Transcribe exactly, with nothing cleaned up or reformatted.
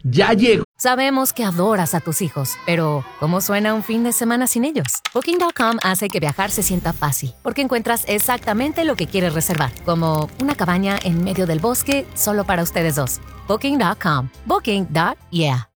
Ya llegó. Sabemos que adoras a tus hijos, pero ¿cómo suena un fin de semana sin ellos? Booking punto com hace que viajar se sienta fácil, porque encuentras exactamente lo que quieres reservar, como una cabaña en medio del bosque solo para ustedes dos. Booking punto com. Booking. Yeah.